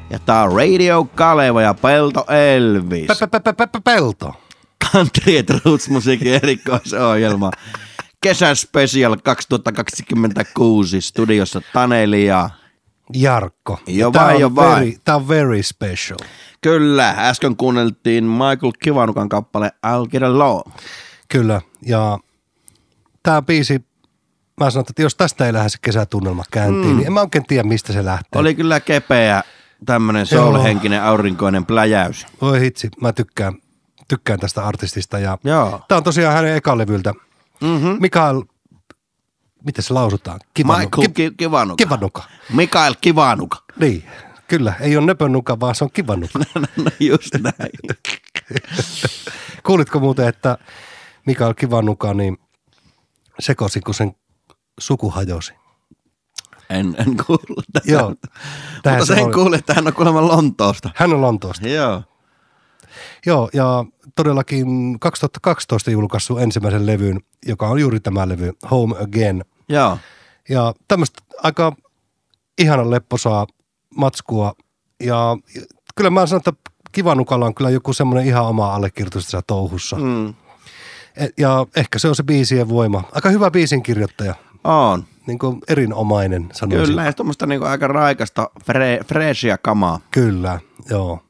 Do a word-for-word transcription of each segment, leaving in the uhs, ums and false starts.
Ja tää on Radio Kaleva ja Pelto Elvis. Pelto. Country et Roots-musiikin erikoisohjelma. Kesäspecial kaksituhattakaksikymmentäkuusi. Studiossa Taneli ja Jarkko. Jo vai, jo vai. Tää on very special. Kyllä, äsken kuunneltiin Michael Kivanukan kappale I'll Get Along. Kyllä, ja tää biisi, mä sanon, että jos tästä ei lähde se kesätunnelma käyntiin, mm. niin en mä oikein tiedä, mistä se lähtee. Oli kyllä kepeä, tämmönen soul-henkinen aurinkoinen pläjäys. Oi hitsi, mä tykkään, tykkään tästä artistista, ja Joo. tää on tosiaan hänen ekalevyltä. Mm-hmm. Mikael, miten se lausutaan? Kivanu, Michael Ki- Kivanuka. Kivanuka. Mikael Kivanuka. Niin, kyllä, ei ole nöpönuka, vaan se on Kivanuka. no, no just näin. Kuulitko muuten, että Mikael Kivanuka niin sekosi, kun sen suku hajosi? En, en kuullut tätä. Joo. Mutta sen oli... kuulin, että hän on kuulemma Lontoosta. Hän on Lontoosta. Joo. Joo, ja todellakin kaksituhattakaksitoista julkaissut ensimmäisen levyn, joka on juuri tämä levy, Home Again. Joo. Ja tämmöistä aika ihanan lepposaa matskua. Ja kyllä mä sanon, että Kivanukalla on kyllä joku semmoinen ihan oma allekirjoitus tässä touhussa. Mm. Ja ehkä se on se biisien voima. Aika hyvä biisin kirjoittaja. On. Niin kuin erinomainen, sanoisin. Kyllä, ja tuommoista niin aika raikasta, fre, freesia kamaa. Kyllä, joo.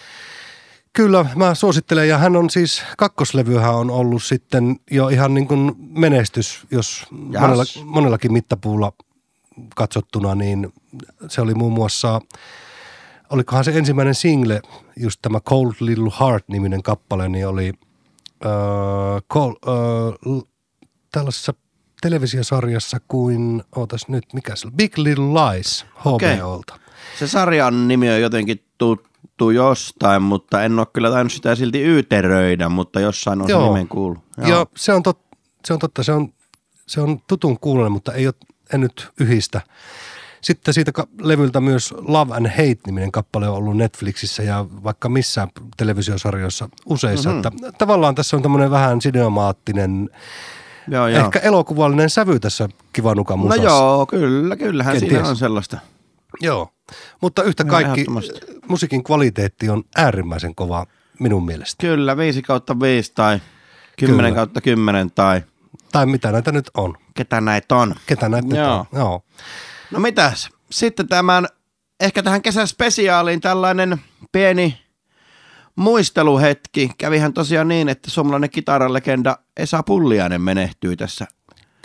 Kyllä, mä suosittelen, ja hän on siis, kakkoslevyhän on ollut sitten jo ihan niin kuin menestys, jos monella, monellakin mittapuulla katsottuna, niin se oli muun muassa, olikohan se ensimmäinen single, just tämä Cold Little Heart-niminen kappale, niin oli äh, call, äh, tällaisessa televisiosarjassa kuin, ootas nyt, mikä se on, Big Little Lies H B O:lta. Okay. Se sarjan nimi on jotenkin tuttu jostain, mutta en ole kyllä tainnut sitä silti yyteröidä, mutta jossain on Joo. se nimen kuullut. Joo. Ja se on, tot, se on totta, se on, se on tutun kuulonen, mutta ei ole, en nyt yhdistä. Sitten siitä ka- levyltä myös Love and Hate-niminen kappale on ollut Netflixissä ja vaikka missään televisiosarjoissa useissa. Mm-hmm. Että tavallaan tässä on tämmöinen vähän sinemaattinen, joo, joo. ehkä elokuvallinen sävy tässä Kivanukan musassa. No joo, kyllä, kyllähän Kenties. Siinä on sellaista. Joo, mutta yhtä no, kaikki musiikin kvaliteetti on äärimmäisen kova minun mielestä. Kyllä, viisi kautta viisi tai kymmenen kautta kymmenen tai... Tai mitä näitä nyt on. Ketä näitä on. Ketä näitä joo. on, joo. No mitäs, sitten tämän, ehkä tähän kesäspesiaaliin tällainen pieni muisteluhetki. Kävihän tosiaan niin, että suomalainen kitaralegenda Esa Pulliainen menehtyy tässä